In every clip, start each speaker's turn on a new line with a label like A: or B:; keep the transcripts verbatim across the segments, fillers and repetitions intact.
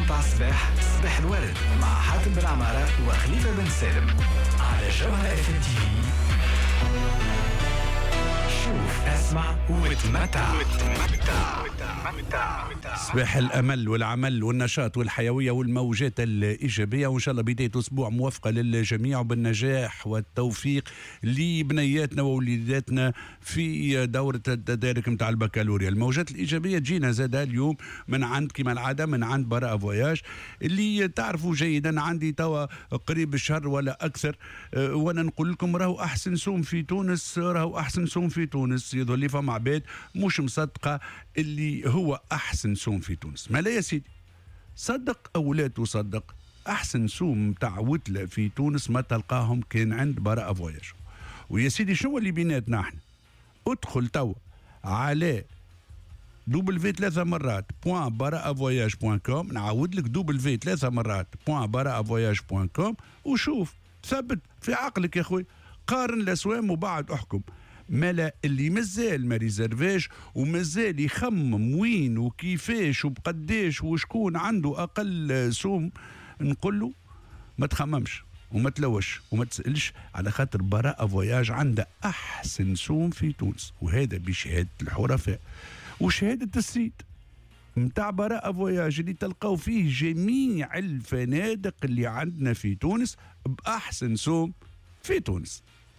A: متاع الصباح صباح الورد مع حاتم بن عمارة وخليفة بن سالم على جوهرة اف ام تي في. شوف اسمع وتمتع.
B: صباح الامل والعمل والنشاط والحيويه والموجات الايجابيه، وان شاء الله بدايه اسبوع موفقه للجميع وبالنجاح والتوفيق لبنياتنا ووليداتنا في دوره التدارك نتاع البكالوريا. الموجات الايجابيه تجينا زاد اليوم من عند كما العاده من عند براء فواياج اللي تعرفوا جيدا. عندي توا قريب الشهر ولا اكثر أه وانا نقول لكم راهو احسن سوم في تونس، راهو احسن سوم في تونس. يظهر لي فما عباد مش مصدقه اللي هو احسن سوم في تونس. ما لا يا سيدي، صدق او لا تصدق، احسن سوم تاع وتله في تونس ما تلقاهم كان عند براء فواياج. ويا سيدي شنو اللي بيناتنا احنا؟ ادخل توا على دوبل في ثلاثة مرات بوان براء فواياج بوان كوم، نعاود لك دوبل في ثلاثة مرات بوان براء فواياج بوان كوم، وشوف ثبت في عقلك يا خوي، قارن الاسوام وبعد احكم. مالا اللي مازال ما ريزرفاش ومازال يخمم وين وكيفاش وبقداش وشكون عنده اقل سوم، نقول له ما تخممش وما تلوش وما تسألش، على خاطر براء فواياج عنده احسن سوم في تونس، وهذا بشهاده الحرفاء وشهاده السيد متاع براء فواياج اللي تلقاو فيه جميع الفنادق اللي عندنا في تونس باحسن سوم في تونس.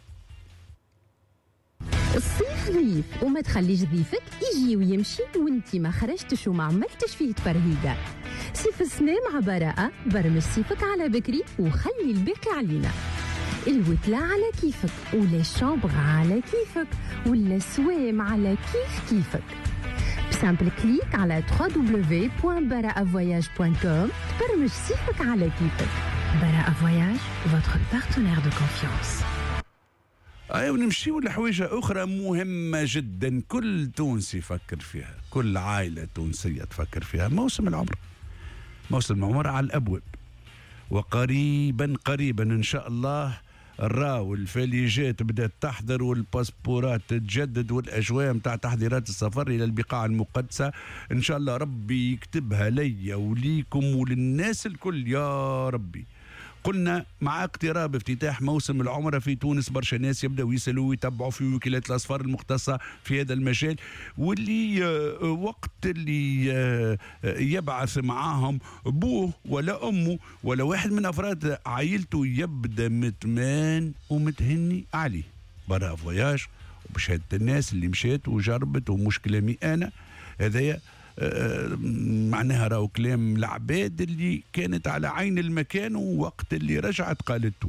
C: الصيف ضيف وما تخليش ضيفك يجي ويمشي وانتي ما خرجتش وما عملتش فيه تفرهيدة. صيف السنة مع براءة، برمج صيفك على بكري وخلي الباقي علينا. الوتلة على كيفك ولا الشامبغ على كيفك ولا السوام على كيف كيفك. بسامبل كليك على دبليو دبليو دبليو بوان براء فواياج بوان كوم تبرمج صيفك على كيفك. براء فواياج، votre partenaire de confiance.
B: أي ونمشيو لحويجة أخرى مهمة جدا كل تونسي يفكر فيها، كل عائلة تونسية تفكر فيها. موسم العمر، موسم العمر على الأبواب، وقريبا قريبا إن شاء الله الراو الفاليجات بدأت تحضر والباسبورات تتجدد والأجواء متاع تحضيرات السفر إلى البقاع المقدسة. إن شاء الله ربي يكتبها ليا وليكم وللناس الكل يا ربي. قلنا مع اقتراب افتتاح موسم العمرة في تونس برشا ناس يبدأوا يسألوا ويتبعوا في وكالات الأسفار المختصة في هذا المجال، واللي وقت اللي يبعث معاهم بوه ولا أمه ولا واحد من أفراد عائلته يبدأ متمان ومتهني عليه. براء فواياج وبشهادة الناس اللي مشات وجربت ومش كلامي أنا هذايا، آه معناها راهو كلام العباد اللي كانت على عين المكان ووقت اللي رجعت قالته.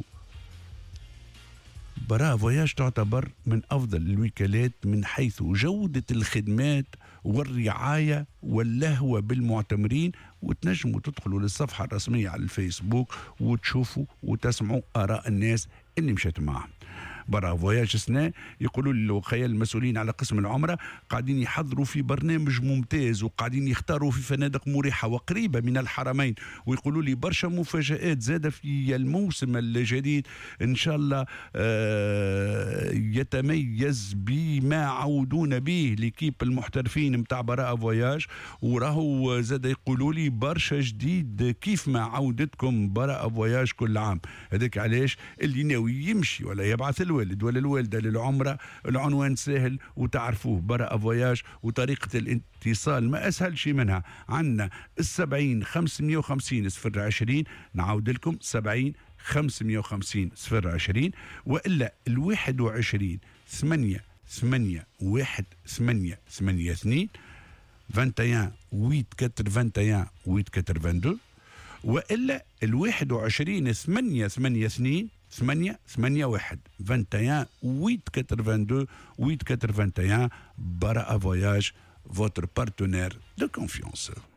B: براء فواياج تعتبر من أفضل الوكالات من حيث جودة الخدمات والرعاية واللهوة بالمعتمرين، وتنجموا تدخلوا للصفحة الرسمية على الفيسبوك وتشوفوا وتسمعوا آراء الناس اللي مشات معهم. براء فواياج سنة يقولوا للوقاية المسؤولين على قسم العمرة قاعدين يحضروا في برنامج ممتاز وقاعدين يختاروا في فنادق مريحة وقريبة من الحرمين، ويقولوا لي برشا مفاجآت زادة في الموسم الجديد إن شاء الله آه يتميز بما عودون به لكيب المحترفين متاع براء فواياج. وراهو زاد يقولوا لي برشا جديد كيف ما عودتكم براء فواياج كل عام. هذاك علاش اللي ناوي يمشي ولا يبعث الوالد ولا الوالدة للعمرة العنوان سهل وتعرفوه، براء فواياج. وطريقة الاتصال ما أسهل شيء منها، عندنا السبعين خمسمية وخمسين صفر عشرين، نعود لكم سبعين خمسمية وخمسين صفر عشرين، وإلا الواحد وعشرين ثمانية ثمانية واحد ثمانية ثمانية اثنين واحد وعشرين ويت كتر واحد وعشرين ويت كتر واحد وعشرين، وإلا الواحد وعشرين ثمانية ثمانية اثنين ثمانية ثمانية واحد واحد وعشرين ويت كتر واحد وعشرين ويت كتر واحد وعشرين. براء فواياج، votre partenaire de confiance.